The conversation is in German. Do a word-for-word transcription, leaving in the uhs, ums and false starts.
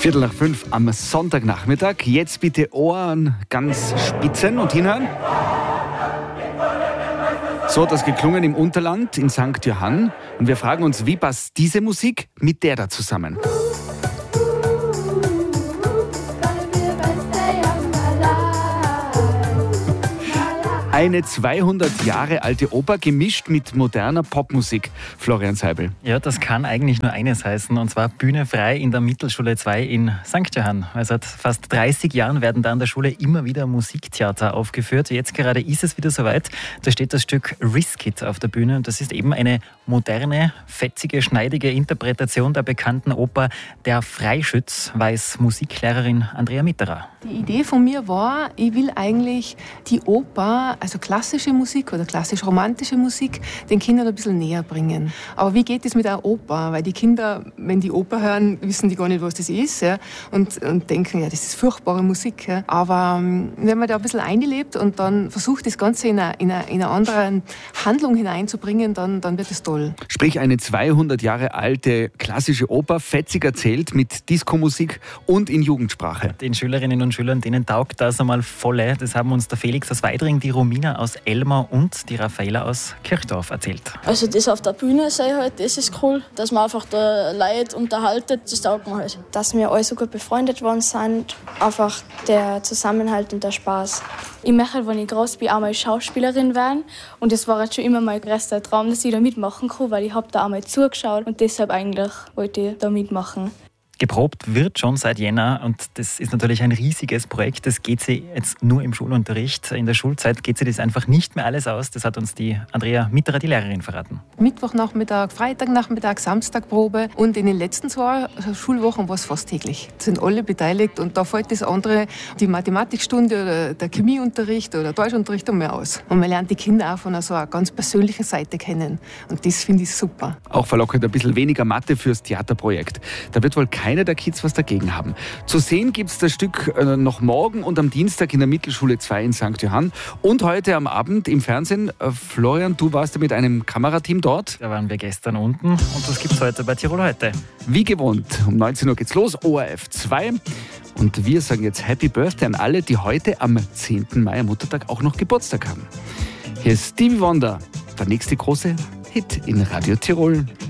Viertel nach fünf am Sonntagnachmittag. Jetzt bitte Ohren ganz spitzen und hinhören. So hat das geklungen im Unterland in Sankt Johann. Und wir fragen uns, wie passt diese Musik mit der da zusammen? Eine zweihundert Jahre alte Oper gemischt mit moderner Popmusik. Florian Seibel. Ja, das kann eigentlich nur eines heißen, und zwar Bühne frei in der Mittelschule zwei in Sankt Johann. Also seit fast dreißig Jahren werden da an der Schule immer wieder Musiktheater aufgeführt. Jetzt gerade ist es wieder soweit. Da steht das Stück Risk It auf der Bühne und das ist eben eine moderne, fetzige, schneidige Interpretation der bekannten Oper Der Freischütz, weiß Musiklehrerin Andrea Mitterer. Die Idee von mir war, ich will eigentlich die Oper, also klassische Musik oder klassisch-romantische Musik, den Kindern ein bisschen näher bringen. Aber wie geht es mit einer Oper? Weil die Kinder, wenn die Oper hören, wissen die gar nicht, was das ist, ja, und, und denken, ja, das ist furchtbare Musik. Ja. Aber ähm, wenn man da ein bisschen einlebt und dann versucht, das Ganze in eine, in eine, in eine andere Handlung hineinzubringen, dann, dann wird es toll. Sprich, eine zweihundert Jahre alte klassische Oper, fetzig erzählt mit Diskomusik und in Jugendsprache. Den Schülerinnen und Schülern, denen taugt das einmal volle. Das haben uns der Felix aus Weidring, die Romina aus Elmau und die Raffaela aus Kirchdorf erzählt. Also das auf der Bühne sei halt, das ist cool, dass man einfach da Leute unterhaltet, das taugt mir halt. Dass wir alle so gut befreundet worden sind, einfach der Zusammenhalt und der Spaß. Ich möchte, wenn ich groß bin, einmal Schauspielerin werden, und das war jetzt schon immer mein größter Traum, dass ich da mitmachen kann, weil ich habe da einmal zugeschaut und deshalb eigentlich wollte ich da mitmachen. Geprobt wird schon seit Jänner und das ist natürlich ein riesiges Projekt. Das geht sich jetzt nur im Schulunterricht. In der Schulzeit geht sich das einfach nicht mehr alles aus. Das hat uns die Andrea Mitterer, die Lehrerin, verraten. Mittwochnachmittag, Freitagnachmittag, Samstagprobe und in den letzten zwei Schulwochen war es fast täglich. Da sind alle beteiligt und da fällt das andere, die Mathematikstunde oder der Chemieunterricht oder Deutschunterricht mehr aus. Und man lernt die Kinder auch von so einer ganz persönlichen Seite kennen und das finde ich super. Auch verlockend ein bisschen weniger Mathe fürs Theaterprojekt. Da wird wohl keiner der Kids was dagegen haben. Zu sehen gibt es das Stück äh, noch morgen und am Dienstag in der Mittelschule zwei in Sankt Johann und heute am Abend im Fernsehen. Äh, Florian, du warst ja mit einem Kamerateam dort. Da waren wir gestern unten und das gibt es heute bei Tirol heute. Wie gewohnt, um neunzehn Uhr geht's los, O R F zwei. Und wir sagen jetzt Happy Birthday an alle, die heute am zehnten Mai, am Muttertag, auch noch Geburtstag haben. Hier ist Stevie Wonder, der nächste große Hit in Radio Tirol.